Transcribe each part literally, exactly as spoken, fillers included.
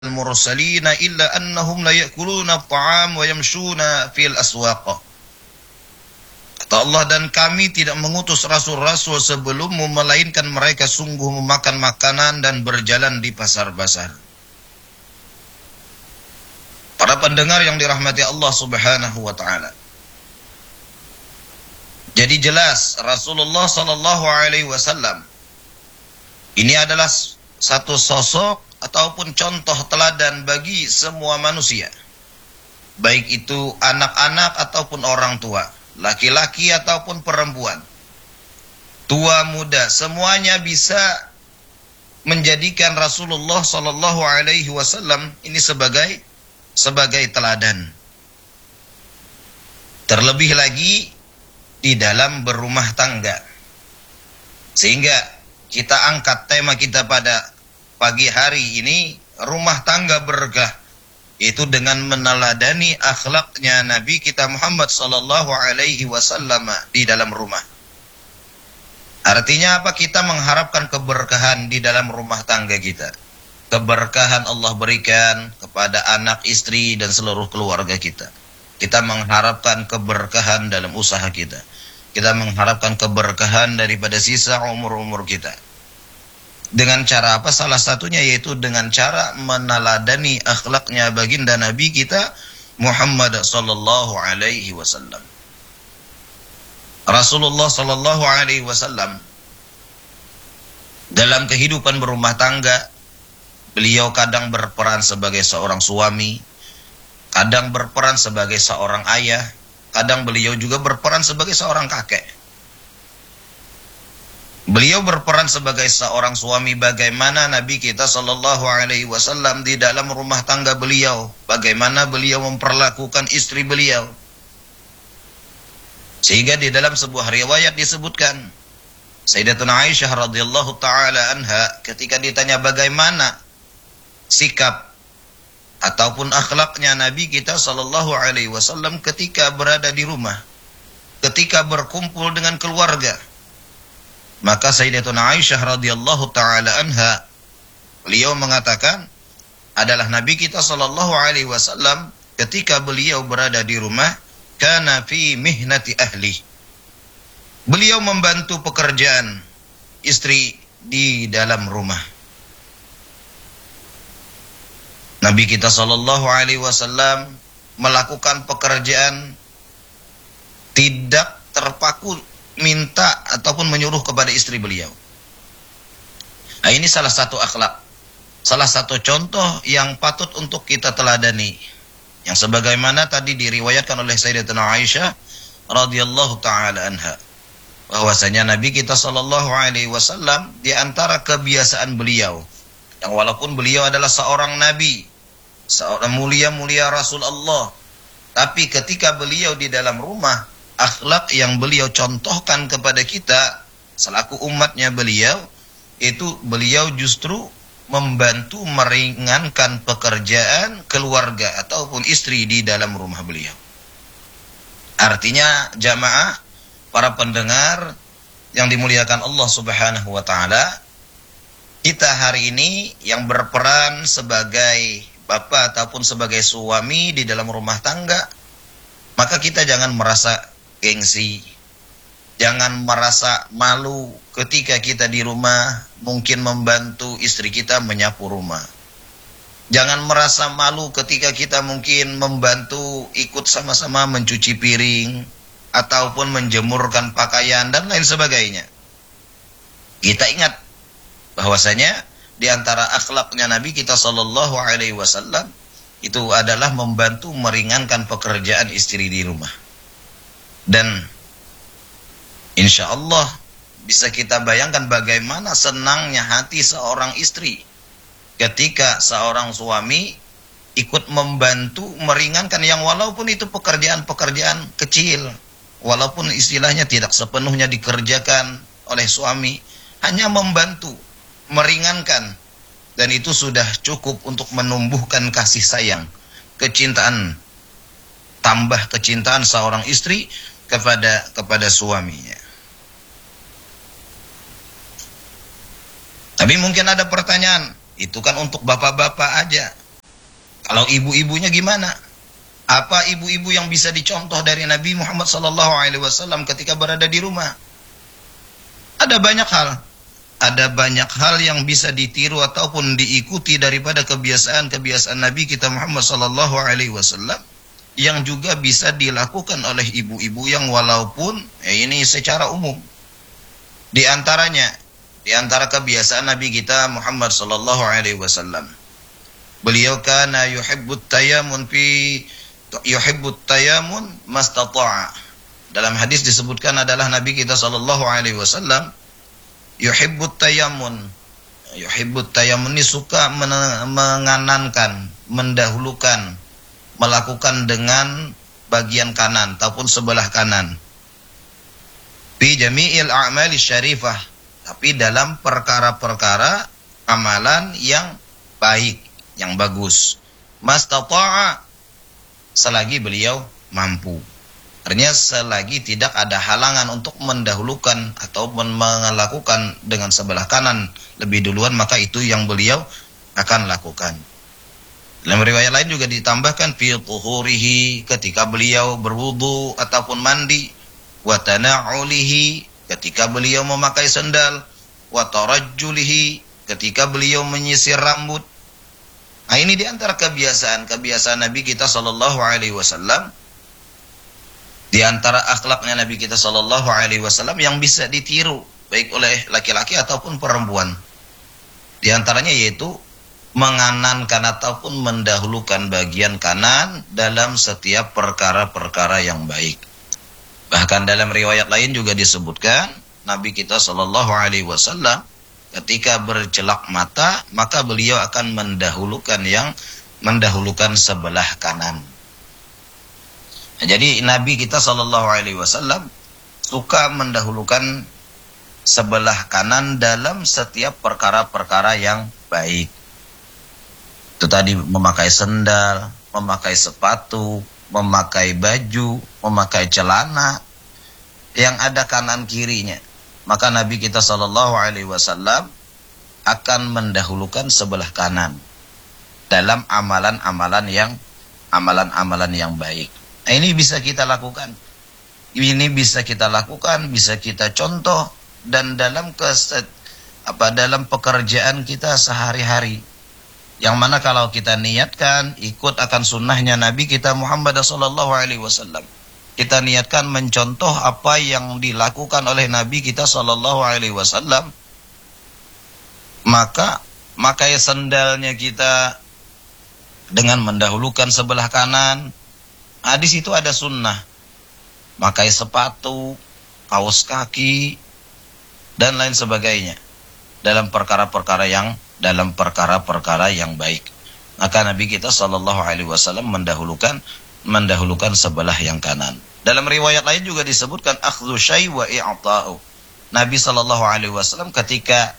المرسلين إلا أنهم لا يأكلون الطعام ويمشون في الأسواق. Kata Allah, dan kami tidak mengutus rasul-rasul sebelummu melainkan mereka sungguh memakan makanan dan berjalan di pasar-pasar. Para pendengar yang dirahmati Allah Subhanahu wa taala. Jadi jelas Rasulullah sallallahu alaihi wasallam ini adalah satu sosok ataupun contoh teladan bagi semua manusia, baik itu anak-anak ataupun orang tua, laki-laki ataupun perempuan, tua muda, semuanya bisa menjadikan Rasulullah sallallahu alaihi wasallam ini sebagai sebagai teladan. Terlebih lagi di dalam berumah tangga. Sehingga kita angkat tema kita pada pagi hari ini, rumah tangga berkah, itu dengan meneladani akhlaknya Nabi kita Muhammad sallallahu alaihi wasallam di dalam rumah. Artinya apa? Kita mengharapkan keberkahan di dalam rumah tangga kita. Keberkahan Allah berikan kepada anak, istri, dan seluruh keluarga kita. Kita mengharapkan keberkahan dalam usaha kita. Kita mengharapkan keberkahan daripada sisa umur-umur kita. Dengan cara apa? Salah satunya yaitu dengan cara meneladani akhlaknya baginda Nabi kita Muhammad sallallahu alaihi wasallam. Rasulullah sallallahu alaihi wasallam dalam kehidupan berumah tangga, beliau kadang berperan sebagai seorang suami, kadang berperan sebagai seorang ayah, kadang beliau juga berperan sebagai seorang kakek. Beliau berperan sebagai seorang suami, bagaimana Nabi kita sallallahu alaihi wasallam di dalam rumah tangga beliau, bagaimana beliau memperlakukan istri beliau. Sehingga di dalam sebuah riwayat disebutkan, Sayyidatuna Aisyah radhiyallahu taala anha ketika ditanya bagaimana sikap ataupun akhlaknya Nabi kita sallallahu alaihi wasallam ketika berada di rumah, ketika berkumpul dengan keluarga, maka Sayyidatuna Aisyah radhiyallahu taala anha beliau mengatakan adalah Nabi kita sallallahu alaihi wasallam ketika beliau berada di rumah, kana fi mihnati ahli. Beliau membantu pekerjaan istri di dalam rumah. Nabi kita sallallahu alaihi wasallam melakukan pekerjaan tidak terpaku minta ataupun menyuruh kepada istri beliau. Nah, ini salah satu akhlak, salah satu contoh yang patut untuk kita teladani, yang sebagaimana tadi diriwayatkan oleh Sayyidatuna Aisyah radhiyallahu taala anha, bahwasanya Nabi kita sallallahu alaihi wasallam di antara kebiasaan beliau, yang walaupun beliau adalah seorang nabi, seorang mulia-mulia Rasul Allah, tapi ketika beliau di dalam rumah, akhlak yang beliau contohkan kepada kita selaku umatnya beliau, itu beliau justru membantu meringankan pekerjaan keluarga ataupun istri di dalam rumah beliau. Artinya jamaah, para pendengar yang dimuliakan Allah Subhanahu wa taala, kita hari ini yang berperan sebagai bapak ataupun sebagai suami di dalam rumah tangga, maka kita jangan merasa gengsi, jangan merasa malu ketika kita di rumah mungkin membantu istri kita menyapu rumah. Jangan merasa malu ketika kita mungkin membantu ikut sama-sama mencuci piring ataupun menjemurkan pakaian dan lain sebagainya. Kita ingat bahwasanya di antara akhlaknya Nabi kita sallallahu alaihi wasallam itu adalah membantu meringankan pekerjaan istri di rumah. Dan insya Allah bisa kita bayangkan bagaimana senangnya hati seorang istri ketika seorang suami ikut membantu meringankan yang walaupun itu pekerjaan-pekerjaan kecil, walaupun istilahnya tidak sepenuhnya dikerjakan oleh suami, hanya membantu meringankan, dan itu sudah cukup untuk menumbuhkan kasih sayang, kecintaan, tambah kecintaan seorang istri kepada kepada suaminya. Tapi mungkin ada pertanyaan, itu kan untuk bapak-bapak aja. Kalau ibu-ibunya gimana? Apa ibu-ibu yang bisa dicontoh dari Nabi Muhammad sallallahu alaihi wasallam ketika berada di rumah? Ada banyak hal. Ada banyak hal yang bisa ditiru ataupun diikuti daripada kebiasaan-kebiasaan Nabi kita Muhammad sallallahu alaihi wasallam yang juga bisa dilakukan oleh ibu-ibu yang walaupun eh, ini secara umum. Di antaranya, di antara kebiasaan Nabi kita Muhammad sallallahu alaihi wasallam, beliau kana yuhibbut tayamun fi yuhibbut tayamun mastata'a. Dalam hadis disebutkan adalah Nabi kita sallallahu alaihi wasallam yuhibbut tayamun. Yuhibbut tayamun ini suka menganankan, mendahulukan, melakukan dengan bagian kanan ataupun sebelah kanan. Fi jami'il a'mali syarifah, tapi dalam perkara-perkara amalan yang baik, yang bagus. Mastata'a, selagi beliau mampu. Artinya selagi tidak ada halangan untuk mendahulukan atau melakukan dengan sebelah kanan lebih duluan, maka itu yang beliau akan lakukan. Dalam riwayat lain juga ditambahkan fi tuhurihi, ketika beliau berwudu ataupun mandi, wa tana'ulihi, ketika beliau memakai sendal, wa tarajjulihi, ketika beliau menyisir rambut. Nah, ini diantara kebiasaan-kebiasaan Nabi kita sallallahu alaihi wasallam, di antara akhlaknya Nabi kita sallallahu alaihi wasallam yang bisa ditiru baik oleh laki-laki ataupun perempuan. Di antaranya yaitu menganankan ataupun mendahulukan bagian kanan dalam setiap perkara-perkara yang baik. Bahkan dalam riwayat lain juga disebutkan Nabi kita sallallahu alaihi wasallam ketika bercelak mata, maka beliau akan mendahulukan yang mendahulukan sebelah kanan. Nah, jadi Nabi kita sallallahu alaihi wasallam suka mendahulukan sebelah kanan dalam setiap perkara-perkara yang baik. Itu tadi memakai sendal, memakai sepatu, memakai baju, memakai celana yang ada kanan kirinya. Maka Nabi kita sallallahu alaihi wasallam akan mendahulukan sebelah kanan dalam amalan-amalan yang amalan-amalan yang baik. Nah, ini bisa kita lakukan. Ini bisa kita lakukan, bisa kita contoh dan dalam keset, apa dalam pekerjaan kita sehari-hari. Yang mana kalau kita niatkan ikut akan sunnahnya Nabi kita Muhammad sallallahu alaihi wasallam, kita niatkan mencontoh apa yang dilakukan oleh Nabi kita sallallahu alaihi wasallam, maka makai sendalnya kita dengan mendahulukan sebelah kanan. Nah, di situ ada sunnah. Makai sepatu, kaos kaki, dan lain sebagainya dalam perkara-perkara yang dalam perkara-perkara yang baik. Maka Nabi kita sallallahu alaihi wasallam mendahulukan mendahulukan sebelah yang kanan. Dalam riwayat lain juga disebutkan akhdhu syai' wa i'ta'u. Nabi sallallahu alaihi wasallam ketika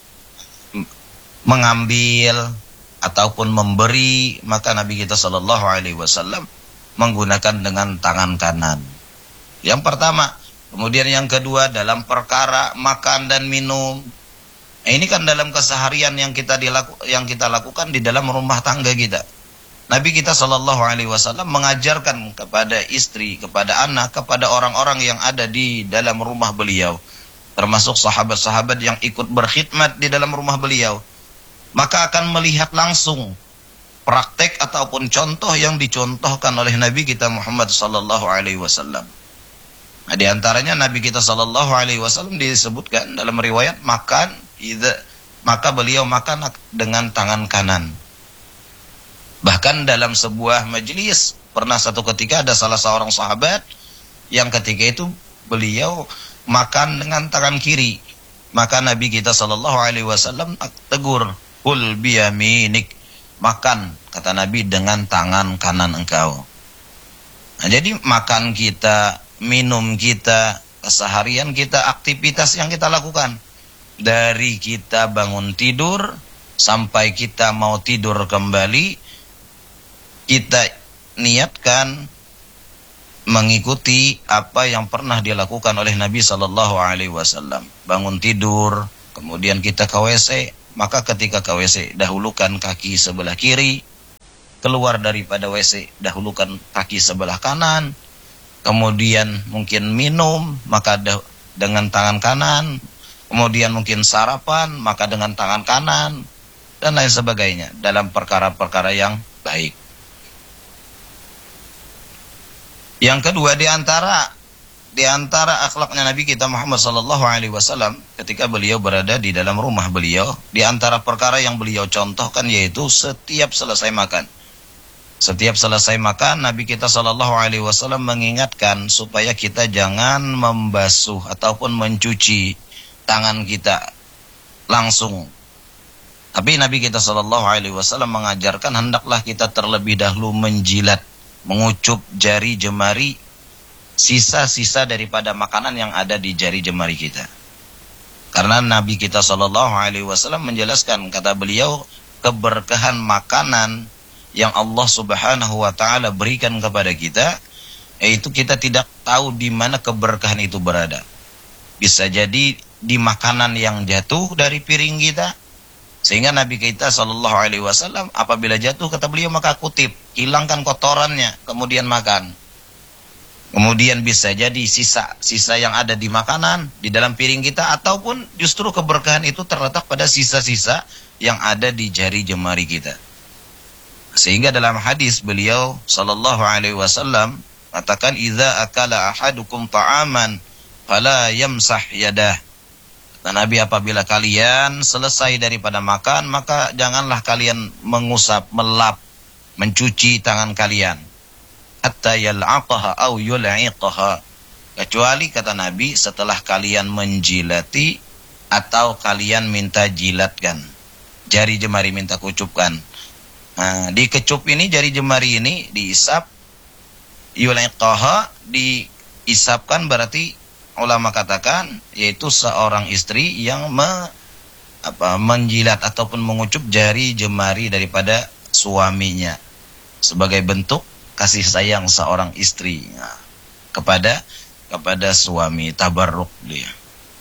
mengambil ataupun memberi, maka Nabi kita sallallahu alaihi wasallam menggunakan dengan tangan kanan. Yang pertama, kemudian yang kedua dalam perkara makan dan minum. Nah, ini kan dalam keseharian yang kita dilaku, yang kita lakukan di dalam rumah tangga kita. Nabi kita sallallahu alaihi wasallam mengajarkan kepada istri, kepada anak, kepada orang-orang yang ada di dalam rumah beliau, termasuk sahabat-sahabat yang ikut berkhidmat di dalam rumah beliau, maka akan melihat langsung praktek ataupun contoh yang dicontohkan oleh Nabi kita Muhammad sallallahu alaihi wasallam. Nah, di antaranya Nabi kita sallallahu alaihi wasallam disebutkan dalam riwayat makan, idza, maka beliau makan dengan tangan kanan. Bahkan dalam sebuah majelis pernah satu ketika ada salah seorang sahabat yang ketika itu beliau makan dengan tangan kiri. Maka Nabi kita sallallahu alaihi wasallam tegur, "Kul biyaminik." Makan, kata Nabi, dengan tangan kanan engkau. Nah, jadi makan kita, minum kita, keseharian kita, aktivitas yang kita lakukan, dari kita bangun tidur sampai kita mau tidur kembali, kita niatkan mengikuti apa yang pernah dilakukan oleh Nabi sallallahu alaihi wasallam. Bangun tidur, kemudian kita ke W C, maka ketika ke W C dahulukan kaki sebelah kiri, keluar daripada W C, dahulukan kaki sebelah kanan, kemudian mungkin minum, maka de- dengan tangan kanan, kemudian mungkin sarapan, maka dengan tangan kanan, dan lain sebagainya, dalam perkara-perkara yang baik. Yang kedua, di antara di antara akhlaknya Nabi kita Muhammad sallallahu alaihi wasallam ketika beliau berada di dalam rumah beliau, di antara perkara yang beliau contohkan yaitu setiap selesai makan. Setiap selesai makan, Nabi kita sallallahu alaihi wasallam mengingatkan supaya kita jangan membasuh ataupun mencuci tangan kita langsung. Tapi Nabi kita sallallahu alaihi wasallam mengajarkan hendaklah kita terlebih dahulu menjilat, mengucup jari jemari sisa-sisa daripada makanan yang ada di jari jemari kita. Karena Nabi kita sallallahu alaihi wasallam menjelaskan, kata beliau, keberkahan makanan yang Allah Subhanahu wa taala berikan kepada kita, yaitu kita tidak tahu di mana keberkahan itu berada. Bisa jadi di makanan yang jatuh dari piring kita, sehingga Nabi kita sallallahu alaihi wasallam apabila jatuh, kata beliau, maka kutip, hilangkan kotorannya, kemudian makan. Kemudian bisa jadi sisa-sisa yang ada di makanan, di dalam piring kita, ataupun justru keberkahan itu terletak pada sisa-sisa yang ada di jari jemari kita. Sehingga dalam hadis beliau sallallahu alaihi wasallam katakan, "Idza akala ahadukum ta'aman fala yamsah yadah." Dan Nabi, apabila kalian selesai daripada makan, maka janganlah kalian mengusap, melap, mencuci tangan kalian. Hatta yal'aqaha aw yul'iqaha. Kecuali, kata Nabi, setelah kalian menjilati atau kalian minta jilatkan. Jari jemari minta kucupkan. Nah, di kecup ini, jari jemari ini diisap, yul'iqaha, diisapkan berarti ulama katakan yaitu seorang istri yang me, apa, menjilat ataupun mengucup jari jemari daripada suaminya sebagai bentuk kasih sayang seorang istri ya, kepada kepada suami, tabarruk dia.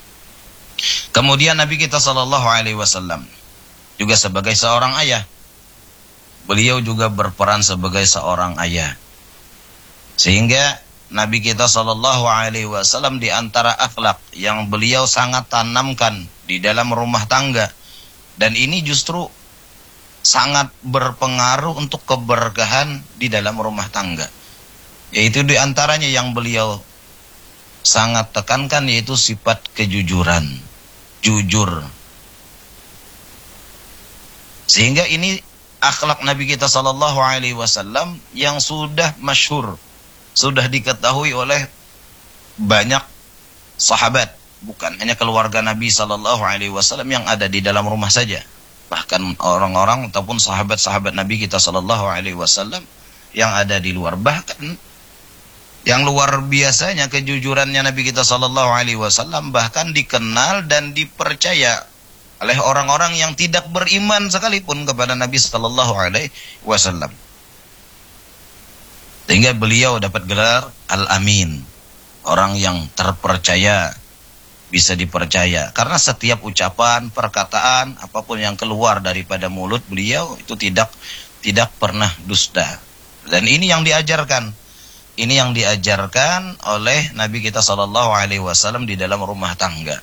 Kemudian Nabi kita sallallahu alaihi wasallam juga sebagai seorang ayah. Beliau juga berperan sebagai seorang ayah. Sehingga Nabi kita sallallahu alaihi wasallam di antara akhlak yang beliau sangat tanamkan di dalam rumah tangga, dan ini justru sangat berpengaruh untuk keberkahan di dalam rumah tangga, yaitu di antaranya yang beliau sangat tekankan yaitu sifat kejujuran, jujur. Sehingga ini akhlak Nabi kita sallallahu alaihi wasallam yang sudah masyhur, sudah diketahui oleh banyak sahabat, bukan hanya keluarga Nabi sallallahu alaihi wasallam yang ada di dalam rumah saja, bahkan orang-orang ataupun sahabat-sahabat Nabi kita sallallahu alaihi wasallam yang ada di luar. Bahkan yang luar biasanya kejujurannya Nabi kita sallallahu alaihi wasallam bahkan dikenal dan dipercaya oleh orang-orang yang tidak beriman sekalipun kepada Nabi sallallahu alaihi wasallam. Sehingga beliau dapat gelar Al-Amin, orang yang terpercaya, bisa dipercaya, karena setiap ucapan, perkataan, apapun yang keluar daripada mulut beliau itu tidak tidak pernah dusta. Dan ini yang diajarkan, ini yang diajarkan oleh Nabi kita sallallahu alaihi wasallam di dalam rumah tangga.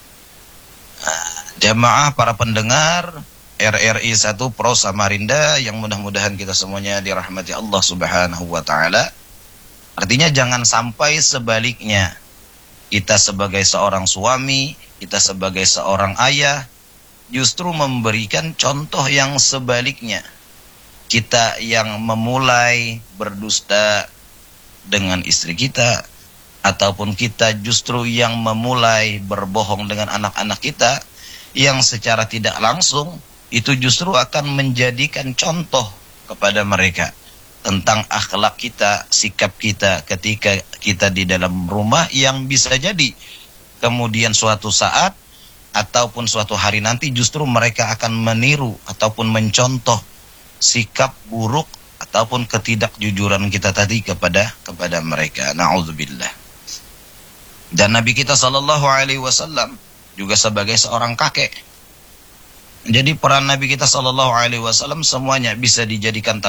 Nah, jamaah para pendengar R R I satu Pro Samarinda yang mudah-mudahan kita semuanya dirahmati Allah Subhanahu wa taala. Artinya jangan sampai sebaliknya. Kita sebagai seorang suami, kita sebagai seorang ayah, justru memberikan contoh yang sebaliknya. Kita yang memulai berdusta dengan istri kita, ataupun kita justru yang memulai berbohong dengan anak-anak kita, yang secara tidak langsung itu justru akan menjadikan contoh kepada mereka tentang akhlak kita, sikap kita ketika kita di dalam rumah, yang bisa jadi kemudian suatu saat ataupun suatu hari nanti justru mereka akan meniru ataupun mencontoh sikap buruk ataupun ketidakjujuran kita tadi kepada kepada mereka. Na'udzubillah. Dan Nabi kita sallallahu alaihi wasallam juga sebagai seorang kakek. Jadi peran Nabi kita sallallahu alaihi wasallam semuanya bisa dijadikan